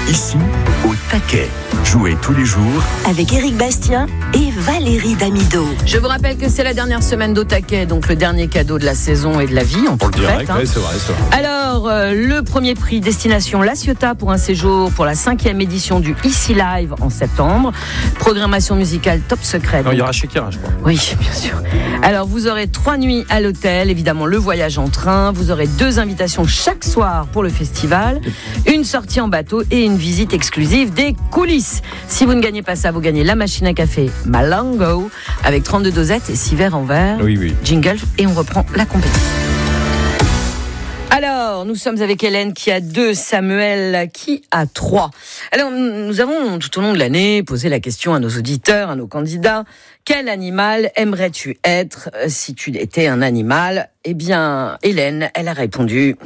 Ici, au taquet. Jouez tous les jours avec Éric Bastien et Valérie Damido. Je vous rappelle que c'est la dernière semaine d'au taquet, donc le dernier cadeau de la saison et de la vie. Pour le direct, oui, c'est vrai. Alors, le premier prix, destination La Ciotat pour un séjour pour la 5e édition du Ici Live en septembre. Programmation musicale top secret. Non, il y aura Shakira, je crois. Oui, bien sûr. Alors, vous aurez 3 nuits à l'hôtel, évidemment le voyage en train. Vous aurez 2 invitations chaque soir pour le festival, une sortie en bateau et une visite exclusive des coulisses. Si vous ne gagnez pas ça, vous gagnez la machine à café Malango avec 32 dosettes et 6 verres en verre. Oui. Jingle et on reprend la compétition. Alors, nous sommes avec Hélène qui a 2, Samuel qui a 3. Alors, nous avons tout au long de l'année posé la question à nos auditeurs, à nos candidats. Quel animal aimerais-tu être si tu étais un animal ? Eh bien, Hélène, elle a répondu...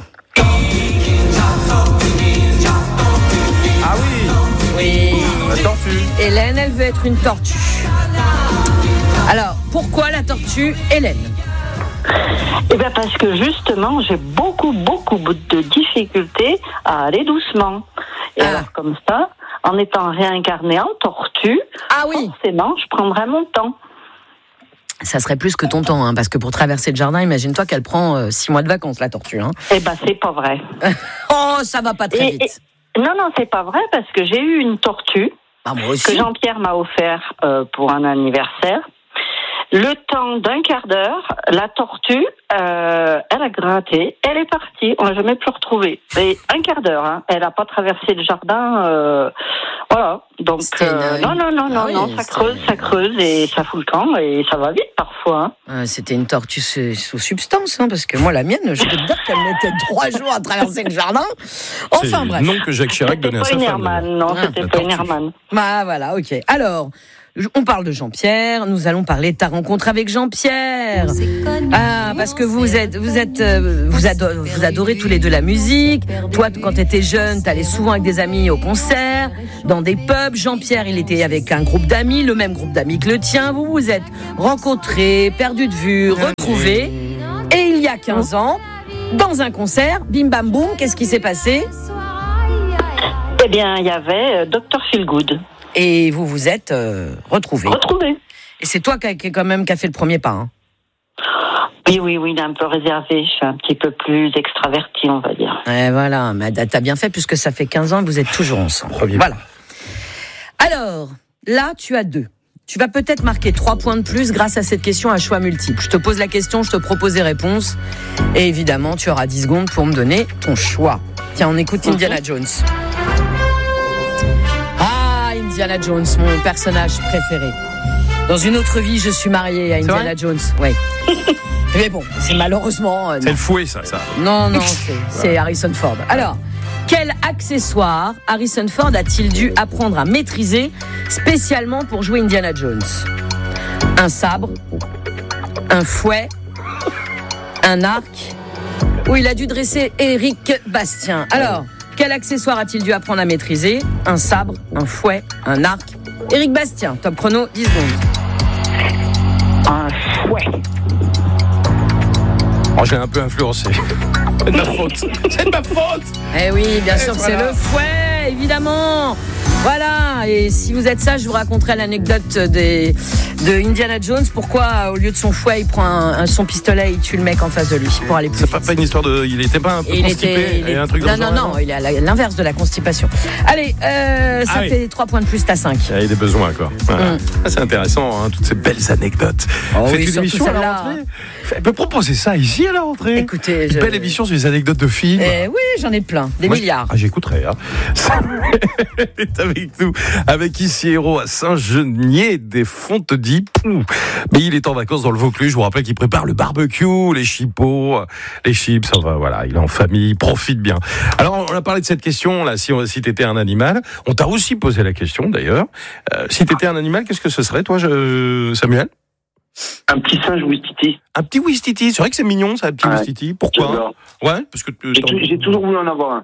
Ah oui. Oui. La tortue. Hélène, elle veut être une tortue. Alors, pourquoi la tortue, Hélène ? Eh bien parce que justement, j'ai beaucoup de difficultés à aller doucement. Et alors comme ça, en étant réincarnée en tortue, forcément, je prendrais mon temps. Ça serait plus que ton temps, parce que pour traverser le jardin, imagine-toi qu'elle prend 6 mois de vacances, la tortue. Eh ben, c'est pas vrai. Oh, ça va pas très vite. Non, c'est pas vrai, parce que j'ai eu une tortue moi aussi. que Jean-Pierre m'a offert pour un anniversaire. Le temps d'un quart d'heure, la tortue, elle a gratté, elle est partie, on l'a jamais pu retrouver. Mais un quart d'heure, elle a pas traversé le jardin, voilà. Donc non, ça creuse et ça fout le camp et ça va vite parfois. C'était une tortue sous substance, parce que moi la mienne, je peux te dire qu'elle mettait 3 jours à traverser le jardin. Enfin bref. C'est le nom que Jacques Chirac donnait à sa femme. C'était pas une Hermann. Bah voilà, ok. Alors. On parle de Jean-Pierre, nous allons parler de ta rencontre avec Jean-Pierre. Parce que vous adorez tous les deux la musique. Toi, quand tu étais jeune, tu allais souvent avec des amis au concert, dans des pubs. Jean-Pierre, il était avec un groupe d'amis, le même groupe d'amis que le tien. Vous vous êtes rencontrés, perdus de vue, retrouvés. Et il y a 15 ans, dans un concert, bim bam boum, qu'est-ce qui s'est passé ? Eh bien, il y avait Dr Feelgood. Et vous vous êtes retrouvés. Et c'est toi qui a fait le premier pas. Oui, il est un peu réservé. Je suis un petit peu plus extravertie, on va dire. Et voilà, mais t'as bien fait puisque ça fait 15 ans que vous êtes toujours ensemble. Voilà. Alors, là, tu as 2. Tu vas peut-être marquer 3 points de plus grâce à cette question à choix multiple. Je te pose la question, je te propose des réponses. Et évidemment, tu auras 10 secondes pour me donner ton choix. Tiens, on écoute Indiana Jones. Indiana Jones, mon personnage préféré. Dans une autre vie, je suis mariée à Indiana Jones. Oui. Mais bon, c'est malheureusement... c'est le fouet, ça. Non, c'est Harrison Ford. Alors, quel accessoire Harrison Ford a-t-il dû apprendre à maîtriser spécialement pour jouer Indiana Jones ? Un sabre, un fouet, un arc, ou il a dû dresser Éric Bastien. Alors... Quel accessoire a-t-il dû apprendre à maîtriser ? Un sabre, un fouet, un arc. Éric Bastien, top chrono, 10 secondes. Un fouet. Oh, j'ai un peu influencé. C'est de ma faute. C'est de ma faute. Eh oui, bien sûr que c'est le fouet, évidemment. Voilà, et si vous êtes sage, je vous raconterai l'anecdote de Indiana Jones. Pourquoi, au lieu de son fouet, il prend son pistolet et il tue le mec en face de lui pour aller plus vite. C'est pas une histoire de... Il était pas un peu constipé un truc Non, il est à l'inverse de la constipation. Allez, ça fait 3 points de plus, t'as 5. Il y a des besoins, quoi. Voilà. C'est intéressant, toutes ces belles anecdotes. Faites une émission à la rentrée. Elle peut proposer ça ici à la rentrée. Écoutez, une belle émission sur les anecdotes de films. Oui, j'en ai plein, milliards. J'écouterai. Est avec nous, avec ici Héros à Saint-Genier des Fontes-Dies. Mais il est en vacances dans le Vaucluse. Je vous rappelle qu'il prépare le barbecue, les chipots, les chips. Enfin, voilà, il est en famille, il profite bien. Alors, on a parlé de cette question là. Si t'étais un animal, on t'a aussi posé la question d'ailleurs. Si t'étais un animal, qu'est-ce que ce serait, toi, Samuel ? Un petit singe Ouistiti. Un petit Ouistiti, c'est vrai que c'est mignon ça, un petit Ouistiti. Pourquoi ? J'adore. Ouais, parce que j'ai toujours voulu en avoir un.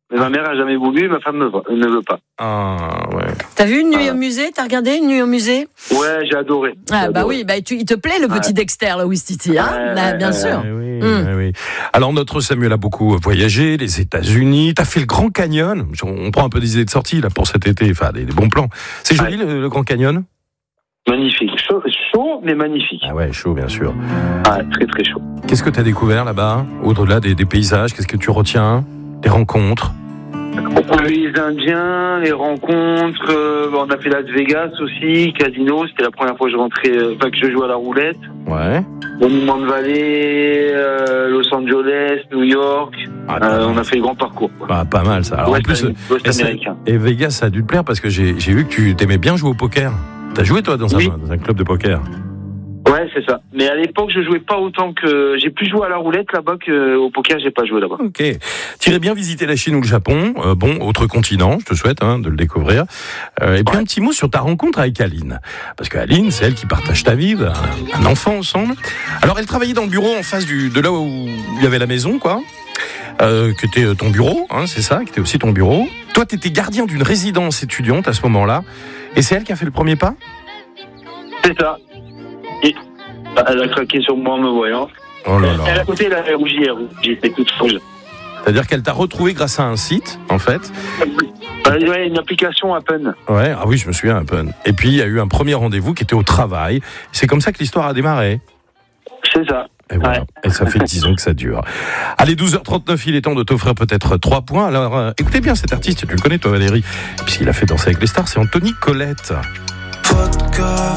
Mais ma mère a jamais voulu, ma femme ne veut pas. Ah, ouais. T'as vu Une nuit au musée? T'as regardé Une nuit au musée? Ouais, j'ai adoré. Oui, il te plaît le petit Dexter, le Ouistiti, hein? Bien sûr. Oui. Alors, notre Samuel a beaucoup voyagé, les États-Unis. T'as fait le Grand Canyon. On prend un peu des idées de sortie, là, pour cet été. Enfin, des bons plans. C'est joli, le Grand Canyon? Magnifique. Chaud, mais magnifique. Ah ouais, chaud, bien sûr. Ah, très, très chaud. Qu'est-ce que t'as découvert là-bas? Au-delà des paysages, qu'est-ce que tu retiens? Des rencontres? On a vu les Indiens, les rencontres, on a fait Las Vegas aussi, casino, c'était la première fois que je jouais à la roulette. Ouais. Monument de Vallée, Los Angeles, New York, on a fait le grand parcours. Bah, pas mal ça. Alors, en plus, américain. Et Vegas, ça a dû te plaire parce que j'ai vu que tu t'aimais bien jouer au poker. T'as joué toi dans un club de poker? Ouais, c'est ça. Mais à l'époque, je jouais pas autant que... J'ai plus joué à la roulette là-bas qu'au poker, j'ai pas joué là-bas. Ok. Tu irais bien visiter la Chine ou le Japon. Autre continent, je te souhaite de le découvrir. Et puis un petit mot sur ta rencontre avec Aline. Parce que Aline, c'est elle qui partage ta vie, un enfant ensemble. Alors, elle travaillait dans le bureau en face de là où il y avait la maison, quoi. Que était ton bureau, c'est ça, qui était aussi ton bureau. Toi, t'étais gardien d'une résidence étudiante à ce moment-là. Et c'est elle qui a fait le premier pas? C'est ça. Et elle a craqué sur moi en me voyant. Oh là là. Elle à côté, elle a rougi, j'étais toute rouge. C'est-à-dire qu'elle t'a retrouvé grâce à un site, en fait. Ouais, une application à peine. Ouais, ah oui, je me souviens un peu. Et puis, il y a eu un premier rendez-vous qui était au travail. C'est comme ça que l'histoire a démarré. C'est ça. Et voilà. Et ça fait 10 ans que ça dure. Allez, 12h39, il est temps de t'offrir peut-être 3 points. Alors, écoutez bien cet artiste, tu le connais toi Valérie, puisqu'il a fait Danser avec les stars, c'est Anthony Colette. Vodka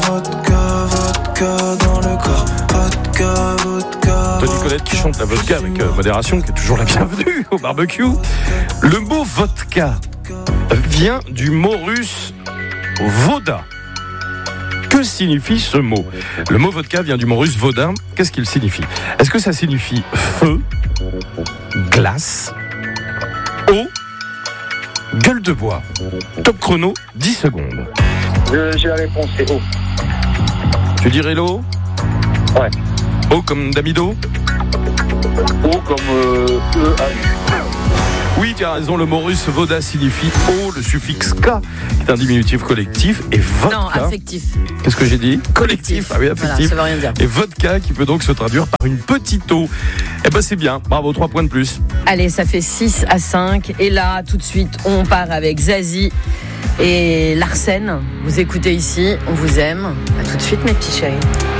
dans le corps. Vodka. Tony Colette qui chante la vodka avec modération, qui est toujours la bienvenue au barbecue. Le mot vodka vient du mot russe voda. Que signifie ce mot? Le mot vodka vient du mot russe voda. Qu'est-ce qu'il signifie? Est-ce que ça signifie feu, glace, eau, gueule de bois? Top chrono, 10 secondes. J'ai la réponse, c'est eau. Tu dirais l'eau? Ouais. Eau comme d'amido? Eau comme E-A-U. Oui, tu as raison, le mot russe voda signifie eau, le suffixe K, qui est un diminutif collectif, et vodka. Non, affectif. Qu'est-ce que j'ai dit? Collectif. Ah oui, affectif. Voilà, ça veut rien dire. Et vodka qui peut donc se traduire par une petite eau. Eh ben c'est bien, bravo, 3 points de plus. Allez, ça fait 6-5. Et là, tout de suite, on part avec Zazie et Larsen. Vous écoutez ici, on vous aime. À tout de suite, mes petits chéris.